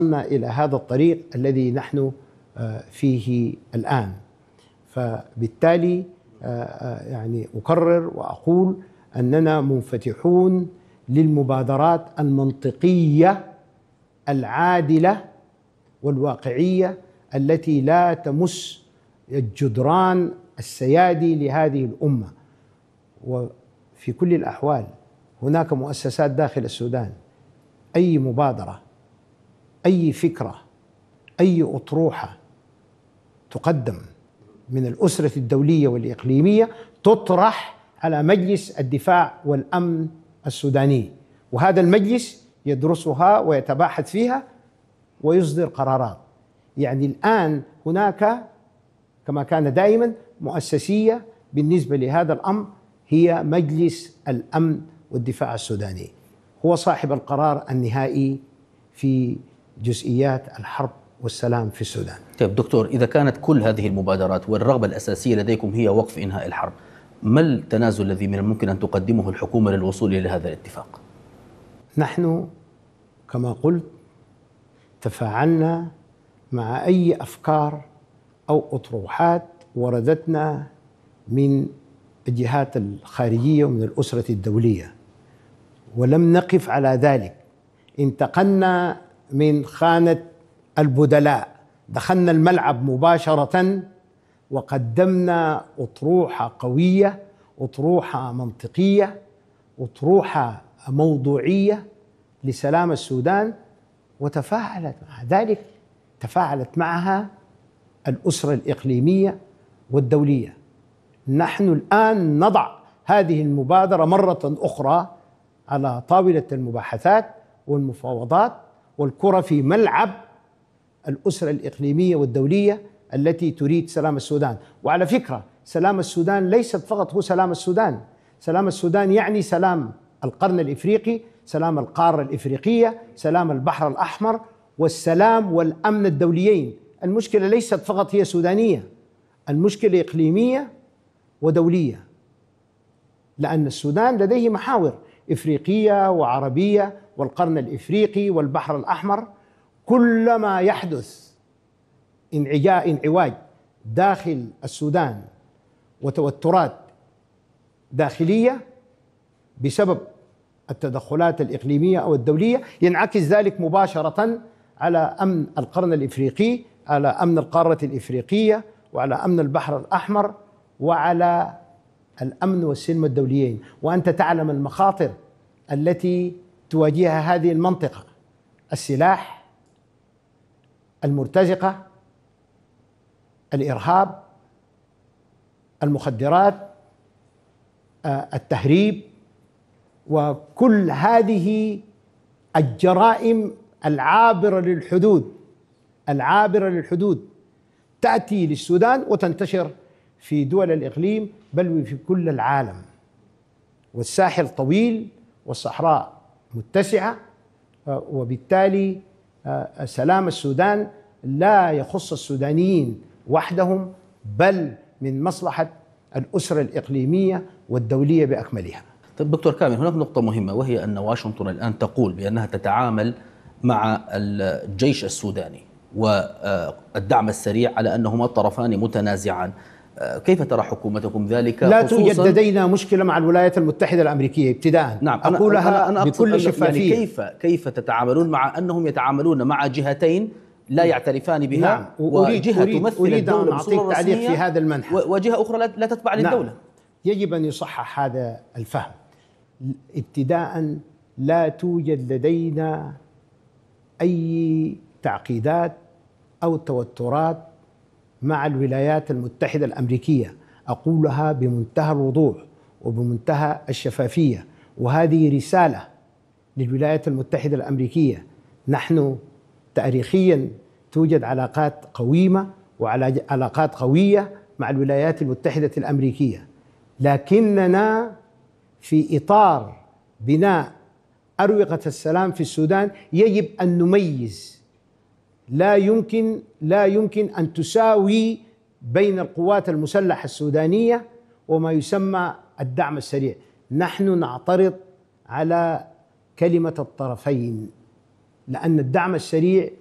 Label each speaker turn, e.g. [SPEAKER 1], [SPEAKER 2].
[SPEAKER 1] إلى هذا الطريق الذي نحن فيه الآن. فبالتالي يعني أكرر وأقول أننا منفتحون للمبادرات المنطقية العادلة والواقعية التي لا تمس الجدران السيادي لهذه الأمة. وفي كل الأحوال هناك مؤسسات داخل السودان، أي مبادرة، أي فكرة، أي أطروحة تقدم من الأسرة الدولية والإقليمية تطرح على مجلس الدفاع والأمن السوداني، وهذا المجلس يدرسها ويتباحث فيها ويصدر قرارات. يعني الآن هناك كما كان دائما مؤسسية بالنسبة لهذا الأمر، هي مجلس الأمن والدفاع السوداني، هو صاحب القرار النهائي في جزئيات الحرب والسلام في السودان.
[SPEAKER 2] طيب دكتور، إذا كانت كل هذه المبادرات والرغبة الأساسية لديكم هي وقف إنهاء الحرب، ما التنازل الذي من الممكن أن تقدمه الحكومة للوصول إلى هذا الاتفاق؟
[SPEAKER 1] نحن كما قلت تفاعلنا مع أي أفكار أو أطروحات وردتنا من الجهات الخارجية ومن الأسرة الدولية، ولم نقف على ذلك. انتقلنا من خانة البدلاء، دخلنا الملعب مباشرة وقدمنا أطروحة قوية، أطروحة منطقية، أطروحة موضوعية لسلام السودان، وتفاعلت مع ذلك، تفاعلت معها الأسرة الإقليمية والدولية. نحن الآن نضع هذه المبادرة مرة أخرى على طاولة المباحثات والمفاوضات، والكرة في ملعب الأسرة الإقليمية والدولية التي تريد سلام السودان. وعلى فكرة، سلام السودان ليست فقط هو سلام السودان، سلام السودان يعني سلام القرن الإفريقي، سلام القارة الإفريقية، سلام البحر الأحمر، والسلام والأمن الدوليين. المشكلة ليست فقط هي سودانية، المشكلة إقليمية ودولية، لأن السودان لديه محاور إفريقية وعربية والقرن الإفريقي والبحر الأحمر. كلما يحدث انعواج داخل السودان وتوترات داخلية بسبب التدخلات الإقليمية أو الدولية، ينعكس ذلك مباشرة على أمن القرن الإفريقي، على أمن القارة الإفريقية، وعلى أمن البحر الأحمر، وعلى الأمن والسلم الدوليين. وأنت تعلم المخاطر التي تواجهها هذه المنطقة: السلاح، المرتزقة، الإرهاب، المخدرات، التهريب، وكل هذه الجرائم العابرة للحدود تأتي للسودان وتنتشر في دول الإقليم بل في كل العالم. والساحل طويل والصحراء متسعة، وبالتالي سلام السودان لا يخص السودانيين وحدهم، بل من مصلحة الأسرة الإقليمية والدولية بأكملها.
[SPEAKER 2] طيب دكتور كامل، هناك نقطة مهمة، وهي أن واشنطن الآن تقول بأنها تتعامل مع الجيش السوداني والدعم السريع على أنهما الطرفان متنازعان. كيف ترى حكومتكم ذلك؟
[SPEAKER 1] لا توجد لدينا مشكلة مع الولايات المتحدة الأمريكية ابتداء.
[SPEAKER 2] نعم،
[SPEAKER 1] أقولها
[SPEAKER 2] أنا
[SPEAKER 1] بكل شفافية.
[SPEAKER 2] يعني كيف تتعاملون مع أنهم يتعاملون مع جهتين لا يعترفان بها؟
[SPEAKER 1] نعم،
[SPEAKER 2] وجهة تمثل الدولة بصورة
[SPEAKER 1] تعليق
[SPEAKER 2] رسمية
[SPEAKER 1] في هذا المنحى،
[SPEAKER 2] وجهة أخرى لا تتبع للدولة.
[SPEAKER 1] نعم، يجب أن يصحح هذا الفهم. ابتداء لا توجد لدينا أي تعقيدات أو توترات مع الولايات المتحدة الأمريكية، أقولها بمنتهى الوضوح وبمنتهى الشفافية، وهذه رسالة للولايات المتحدة الأمريكية. نحن تاريخيا توجد علاقات قويمة وعلاقات قوية مع الولايات المتحدة الأمريكية، لكننا في إطار بناء أروقة السلام في السودان يجب أن نميز. لا يمكن أن تساوي بين القوات المسلحة السودانية وما يسمى الدعم السريع. نحن نعترض على كلمة الطرفين، لأن الدعم السريع